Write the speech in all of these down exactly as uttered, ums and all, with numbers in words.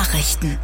Nachrichten.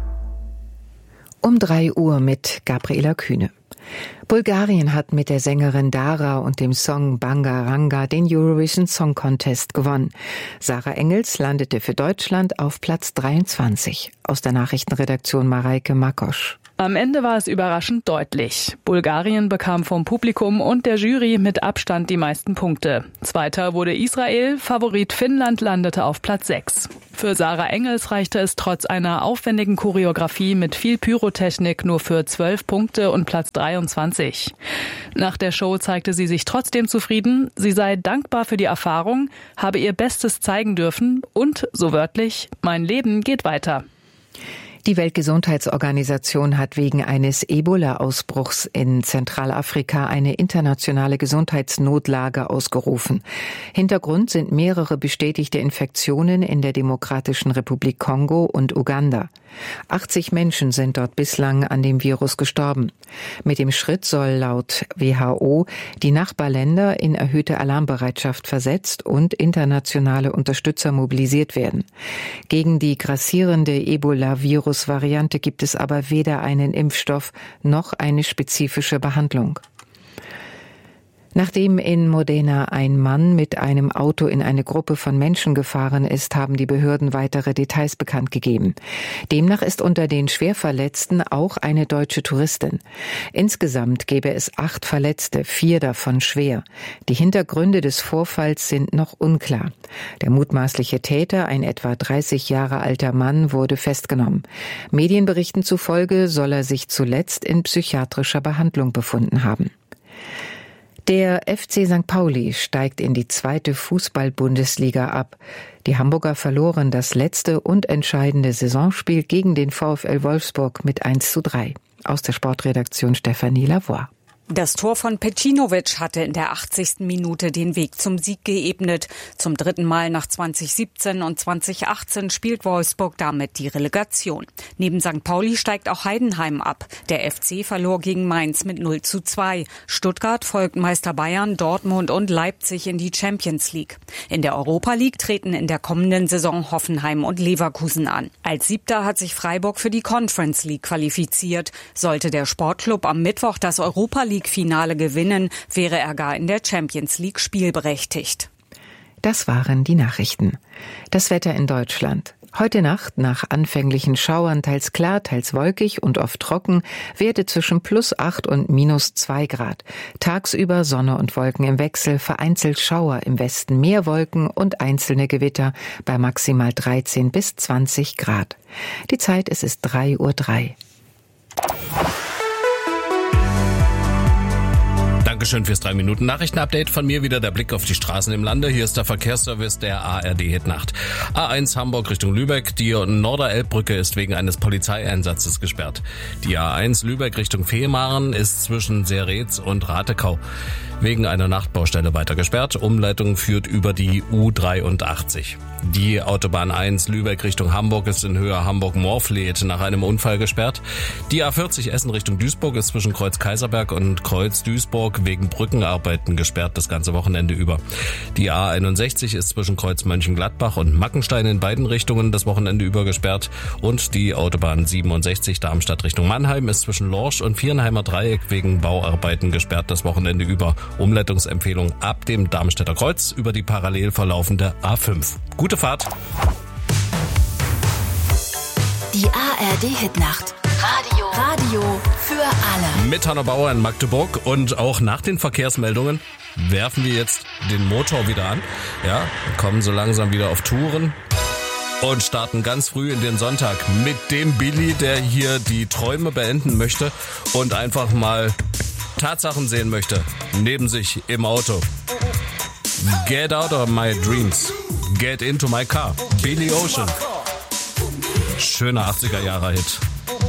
Um drei Uhr mit Gabriela Kühne. Bulgarien hat mit der Sängerin Dara und dem Song Bangaranga den Eurovision Song Contest gewonnen. Sarah Engels landete für Deutschland auf Platz dreiundzwanzig. Aus der Nachrichtenredaktion Mareike Makosch. Am Ende war es überraschend deutlich. Bulgarien bekam vom Publikum und der Jury mit Abstand die meisten Punkte. Zweiter wurde Israel, Favorit Finnland landete auf Platz sechs. Für Sarah Engels reichte es trotz einer aufwendigen Choreografie mit viel Pyrotechnik nur für zwölf Punkte und Platz dreiundzwanzig. Nach der Show zeigte sie sich trotzdem zufrieden. Sie sei dankbar für die Erfahrung, habe ihr Bestes zeigen dürfen und, so wörtlich, mein Leben geht weiter. Die Weltgesundheitsorganisation hat wegen eines Ebola-Ausbruchs in Zentralafrika eine internationale Gesundheitsnotlage ausgerufen. Hintergrund sind mehrere bestätigte Infektionen in der Demokratischen Republik Kongo und Uganda. achtzig Menschen sind dort bislang an dem Virus gestorben. Mit dem Schritt soll laut W H O die Nachbarländer in erhöhte Alarmbereitschaft versetzt und internationale Unterstützer mobilisiert werden. Gegen die grassierende Ebola-Virus Variante gibt es aber weder einen Impfstoff noch eine spezifische Behandlung. Nachdem in Modena ein Mann mit einem Auto in eine Gruppe von Menschen gefahren ist, haben die Behörden weitere Details bekannt gegeben. Demnach ist unter den Schwerverletzten auch eine deutsche Touristin. Insgesamt gäbe es acht Verletzte, vier davon schwer. Die Hintergründe des Vorfalls sind noch unklar. Der mutmaßliche Täter, ein etwa dreißig Jahre alter Mann, wurde festgenommen. Medienberichten zufolge soll er sich zuletzt in psychiatrischer Behandlung befunden haben. Der F C Sankt Pauli steigt in die zweite Fußball-Bundesliga ab. Die Hamburger verloren das letzte und entscheidende Saisonspiel gegen den VfL Wolfsburg mit eins zu drei. Aus der Sportredaktion Stefanie Lavoie. Das Tor von Pecinovic hatte in der achtzigsten Minute den Weg zum Sieg geebnet. Zum dritten Mal nach zwanzig siebzehn und zwanzig achtzehn spielt Wolfsburg damit die Relegation. Neben Sankt Pauli steigt auch Heidenheim ab. Der F C verlor gegen Mainz mit null zu zwei. Stuttgart folgt Meister Bayern, Dortmund und Leipzig in die Champions League. In der Europa League treten in der kommenden Saison Hoffenheim und Leverkusen an. Als Siebter hat sich Freiburg für die Conference League qualifiziert. Sollte der Sportclub am Mittwoch das Europa League Finale gewinnen, wäre er gar in der Champions League spielberechtigt. Das waren die Nachrichten. Das Wetter in Deutschland. Heute Nacht nach anfänglichen Schauern teils klar, teils wolkig und oft trocken, Werte zwischen plus acht und minus zwei Grad. Tagsüber Sonne und Wolken im Wechsel, vereinzelt Schauer im Westen, mehr Wolken und einzelne Gewitter bei maximal dreizehn bis zwanzig Grad. Die Zeit, es ist drei Uhr drei. Dankeschön fürs drei Minuten Nachrichtenupdate. Von mir wieder der Blick auf die Straßen im Lande. Hier ist der Verkehrsservice der A R D Hit-Nacht. A eins Hamburg Richtung Lübeck. Die Norderelbbrücke ist wegen eines Polizeieinsatzes gesperrt. Die A eins Lübeck Richtung Fehmarn ist zwischen Seretz und Ratekau wegen einer Nachtbaustelle weiter gesperrt. Umleitung führt über die U dreiundachtzig. Die Autobahn eins Lübeck Richtung Hamburg ist in Höhe Hamburg-Morfleet nach einem Unfall gesperrt. Die A vierzig Essen Richtung Duisburg ist zwischen Kreuz Kaiserberg und Kreuz Duisburg wegen Brückenarbeiten gesperrt das ganze Wochenende über. Die A einundsechzig ist zwischen Kreuz Mönchengladbach und Mackenstein in beiden Richtungen das Wochenende über gesperrt. Und die Autobahn siebenundsechzig Darmstadt Richtung Mannheim ist zwischen Lorsch und Vierenheimer Dreieck wegen Bauarbeiten gesperrt das Wochenende über. Umleitungsempfehlung ab dem Darmstädter Kreuz über die parallel verlaufende A fünf. Gute Fahrt! Die A R D Hit-Nacht. Radio. Radio für alle. Mit Hanna Bauer in Magdeburg und auch nach den Verkehrsmeldungen werfen wir jetzt den Motor wieder an. Ja, kommen so langsam wieder auf Touren und starten ganz früh in den Sonntag mit dem Billy, der hier die Träume beenden möchte und einfach mal Tatsachen sehen möchte, neben sich im Auto. Get out of my dreams. Get into my car. Billy Ocean. Schöner achtziger Jahre Hit.